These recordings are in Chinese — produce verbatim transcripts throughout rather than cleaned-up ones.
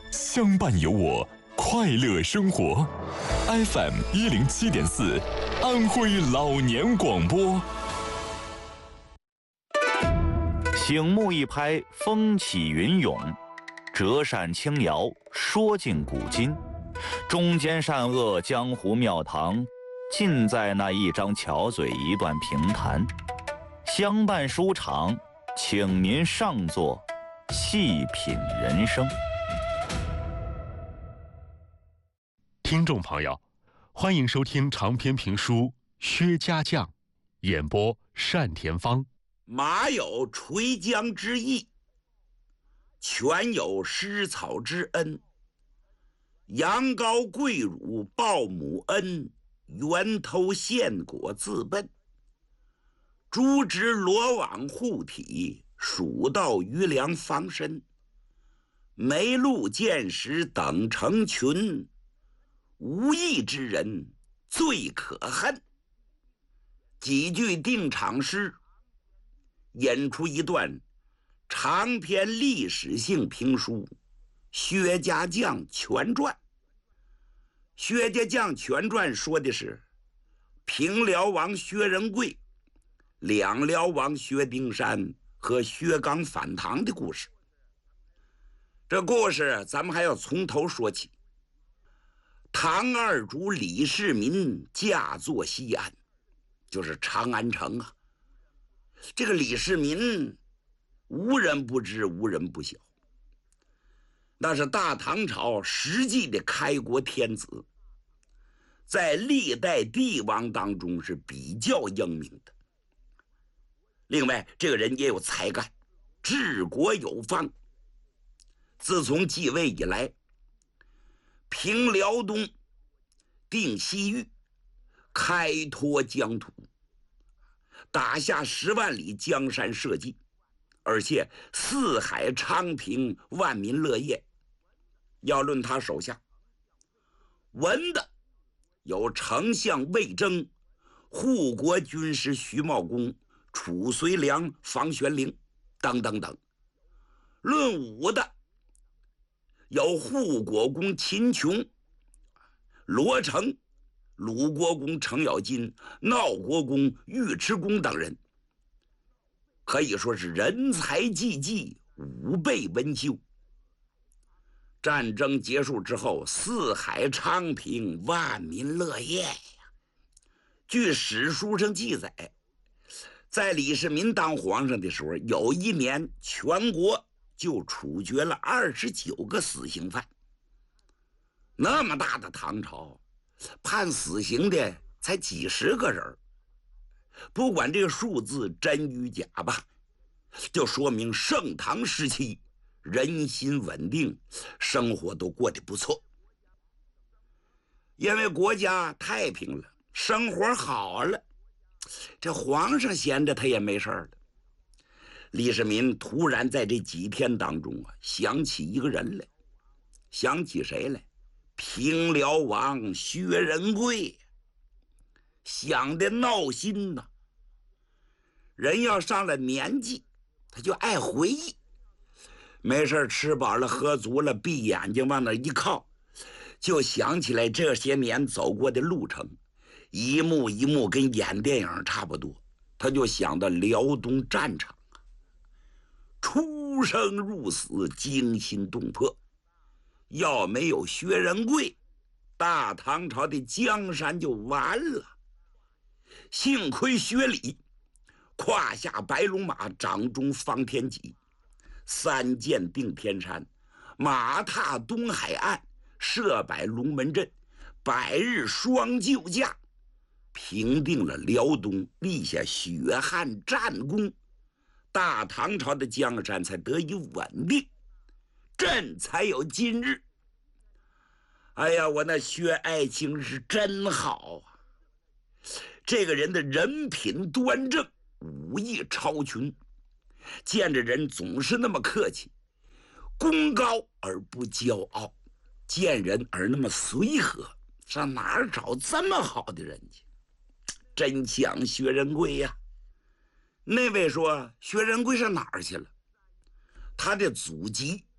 相伴有我，快乐生活。F M 一零七点四，安徽老年广播。 醒目一拍，风起云涌；折扇轻摇，说尽古今。中间善恶，江湖庙堂，尽在那一张巧嘴，一段评弹。相伴书场，请您上座，细品人生。 听众朋友，欢迎收听长篇评书《薛家将》，演播单田芳。 马有垂缰之意，犬有食草之恩。羊羔跪乳报母恩，猿头献果自奔。猪直罗网护体，鼠盗鱼粮防身。梅鹿见时等成群，无义之人最可恨。几句定场诗，演出一段长篇历史性评书《薛家将全传》。《薛家将全传》说的是平辽王薛仁贵、两辽王薛丁山和薛刚反唐的故事。这故事咱们还要从头说起。唐二主李世民驾坐西安，就是长安城啊。这个李世民无人不知，无人不晓，那是大唐朝实际的开国天子，在历代帝王当中是比较英明的。另外，这个人也有才干，治国有方。自从继位以来，平辽东，定西域，开拓疆土，打下十万里江山社稷，而且四海昌平，万民乐业。要论他手下，文的有丞相魏征、护国军师徐茂公、褚遂良、房玄龄等等等；论武的有护国公秦琼、罗成、鲁国公程咬金、闹国公尉迟恭等人，可以说是人才济济，武备文修。战争结束之后，四海昌平，万民乐业呀。据史书上记载，在李世民当皇上的时候，有一年全国就处决了二十九个死刑犯。那么大的唐朝，判死刑的才几十个人，不管这个数字真与假吧，就说明盛唐时期人心稳定，生活都过得不错。因为国家太平了，生活好了，这皇上闲着他也没事了。李世民突然在这几天当中啊，想起一个人来。想起谁来？平辽王薛仁贵。想的闹心呐。人要上了年纪，他就爱回忆。没事吃饱了喝足了，闭眼睛往那一靠，就想起来这些年走过的路程，一幕一幕跟演电影差不多。他就想到辽东战场，出生入死，惊心动魄。要没有薛仁贵，大唐朝的江山就完了。幸亏薛礼胯下白龙马，掌中方天戟，三箭定天山，马踏东海岸，射摆龙门阵，百日双救驾，平定了辽东，立下血汗战功，大唐朝的江山才得以稳定，朕才有今日。哎呀，我那薛爱卿是真好啊！这个人的人品端正，武艺超群，见着人总是那么客气，功高而不骄傲，见人而那么随和，上哪儿找这么好的人去？真像薛仁贵呀！那位说薛仁贵上哪儿去了？他的祖籍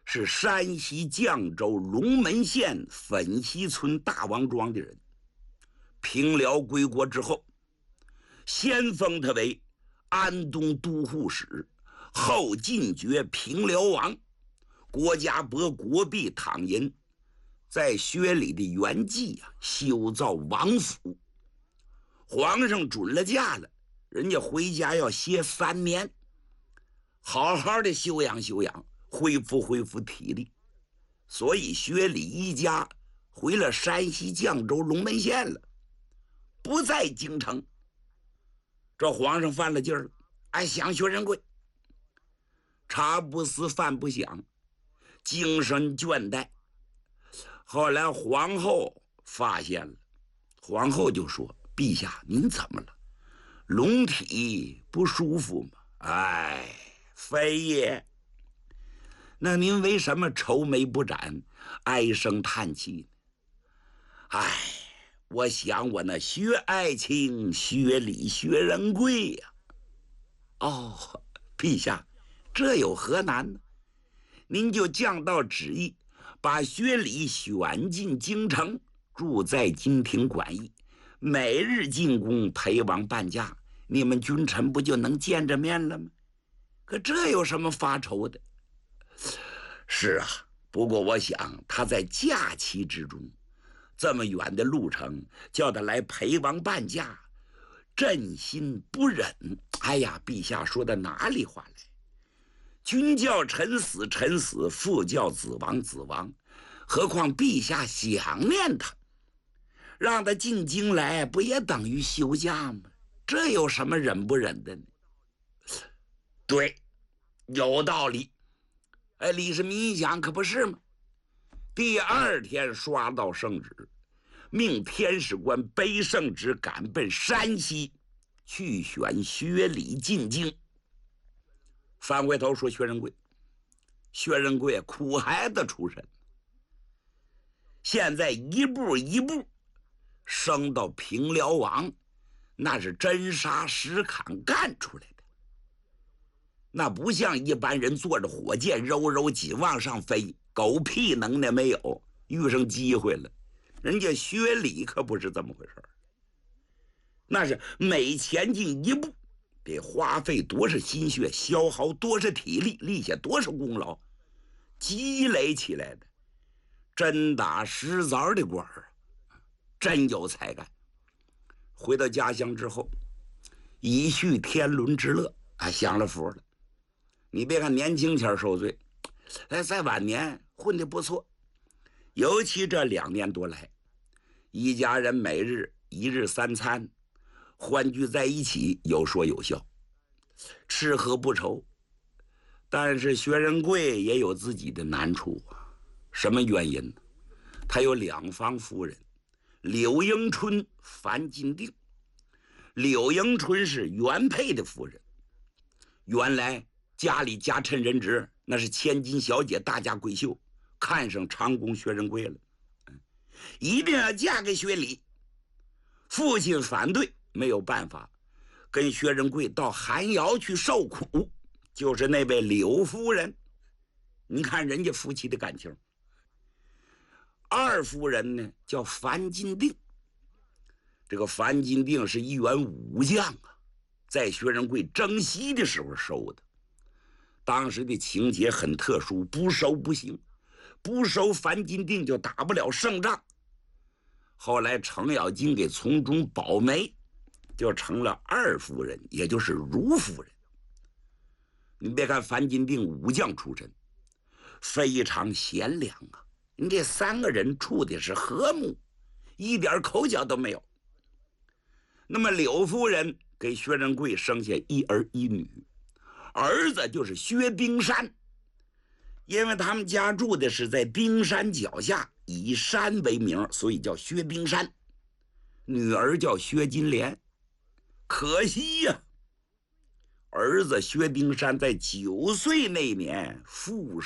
是山西绛州龙门县粉溪村大王庄的人。平辽归国之后，先封他为安东都护使，后进爵平辽王。国家拨国币躺银，在薛礼的原籍啊修造王府。皇上准了假了，人家回家要歇三年，好好的休养休养，恢复恢复体力。所以薛礼一家回了山西绛州龙门县了，不在京城。这皇上犯了劲儿了，哎，想薛仁贵，茶不思饭不想，精神倦怠。后来皇后发现了，皇后就说：“陛下，您怎么了？龙体不舒服吗？”哎，非也。那您为什么愁眉不展，唉声叹气呢？哎，我想我那薛爱卿、薛礼、薛仁贵呀、啊。哦，陛下，这有何难呢？您就降道旨意，把薛礼选进京城，住在金庭馆驿，每日进宫陪王伴驾，你们君臣不就能见着面了吗？可这有什么发愁的？是啊，不过我想他在假期之中，这么远的路程，叫他来陪王伴驾，朕心不忍。哎呀，陛下说的哪里话来？君叫臣死臣死，父叫子亡子亡，何况陛下想念他，让他进京来，不也等于休假吗？这有什么忍不忍的呢？对，有道理。哎，李世民一想，可不是吗？第二天刷到圣旨，命天使官背圣旨赶奔山西，去选薛礼进京。翻回头说薛仁贵，薛仁贵苦孩子出身，现在一步一步升到平辽王，那是真沙实砍干出来的。那不像一般人坐着火箭揉揉紧往上飞，狗屁能耐没有。遇上机会了，人家薛礼可不是这么回事，那是每前进一步得花费多少心血，消耗多少体力，立下多少功劳，积累起来的，真打实凿的官儿，真有才干。回到家乡之后，以续天伦之乐，啊，享了福了。你别看年轻前受罪，哎，在晚年混得不错。尤其这两年多来，一家人每日一日三餐，欢聚在一起，有说有笑，吃喝不愁。但是薛仁贵也有自己的难处啊。什么原因呢？他有两房夫人，柳迎春、樊金定。柳迎春是原配的夫人，原来家里家趁人直，那是千金小姐，大家闺秀，看上长工薛仁贵了，一定要嫁给薛礼。父亲反对，没有办法，跟薛仁贵到寒窑去受苦，就是那位柳夫人。你看人家夫妻的感情。二夫人呢叫樊金定，这个樊金定是一员武将啊，在薛仁贵征西的时候收的。当时的情节很特殊，不收不行，不收樊金定就打不了胜仗。后来程咬金给从中保媒，就成了二夫人，也就是如夫人。你别看樊金定武将出身，非常贤良啊，你这三个人处的是和睦，一点口角都没有。那么柳夫人给薛仁贵生下一儿一女，儿子就是薛丁山，因为他们家住的是在丁山脚下，以山为名，所以叫薛丁山。女儿叫薛金莲。可惜呀、啊，儿子薛丁山在九岁那年负